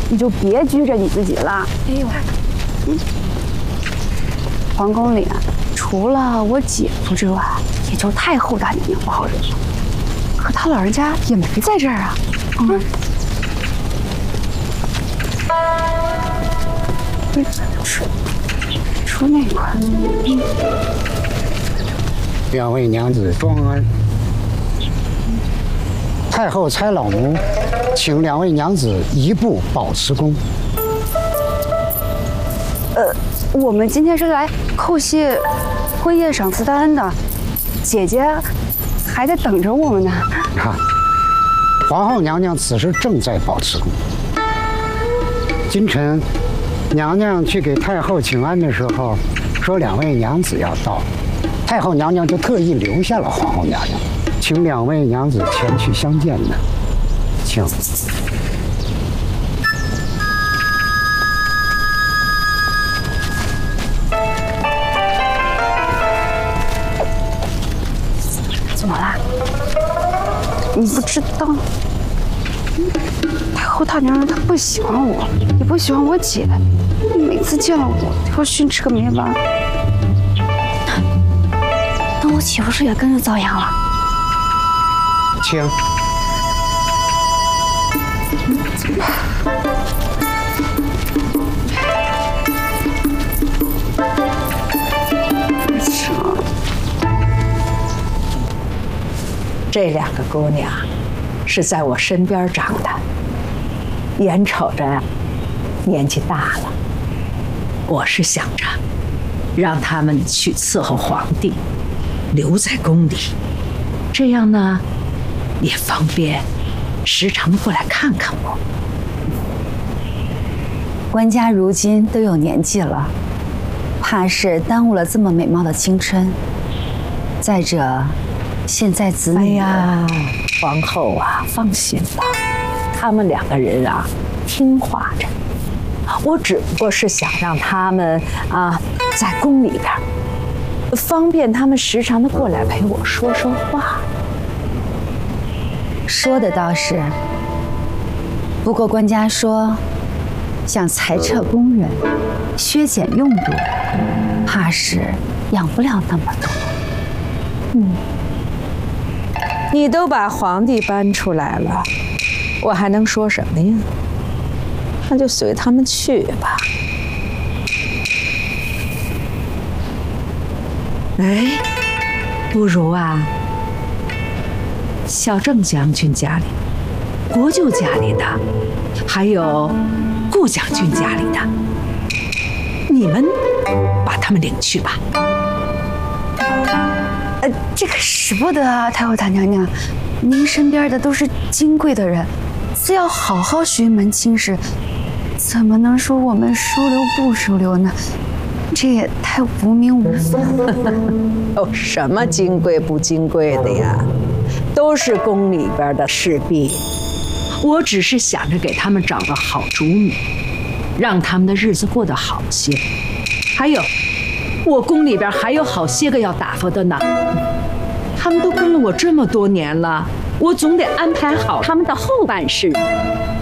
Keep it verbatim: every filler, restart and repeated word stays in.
你就别拘着你自己了。哎呦，嗯，皇宫里啊，除了我姐夫之外，也就太后大娘娘不好惹了。可他老人家也没在这儿啊。嗯。出出那块。嗯。 两位娘子庄安。太后差老奴，请两位娘子移步保慈宫。 呃，我们今天是来叩谢婚宴赏赐大恩的，姐姐还在等着我们呢。 啊，皇后娘娘此时正在保慈宫。今晨，娘娘去给太后请安的时候，说两位娘子要到，太后娘娘就特意留下了皇后娘娘，请两位娘子前去相见呢。请。 怎么啦？你不知道，太后大娘娘她不喜欢我，也不喜欢我姐，每次见了我都要训斥个没完。那我岂不是也跟着遭殃了？ 请。 这两个姑娘是在我身边长的，眼瞅着年纪大了，我是想着让他们去伺候皇帝，留在宫里，这样呢也方便时常过来看看我。 官家如今都有年纪了，怕是耽误了这么美貌的青春。再者，现在子女…… 哎呀，皇后啊，放心吧，他们两个人啊，听话着。我只不过是想让他们啊，在宫里边，方便他们时常的过来陪我说说话。 说的倒是，不过官家说，想裁撤宫人，削减用度，怕是养不了那么多。 嗯。你都把皇帝搬出来了，我还能说什么呀？那就随他们去吧。哎，不如啊，小郑将军家里、国舅家里的，还有顾将军家里的，你们把他们领去吧。 呃，这个使不得啊，太后大娘娘，您身边的都是金贵的人，自要好好寻门亲事，怎么能说我们收留不收留呢？这也太无名无分了。 有什么金贵不金贵的呀？都是宫里边的侍婢，我只是想着给他们找个好主女，让他们的日子过得好些。还有。我宫里边还有好些个要打发的呢，他们都跟了我这么多年了，我总得安排好他们的后半事。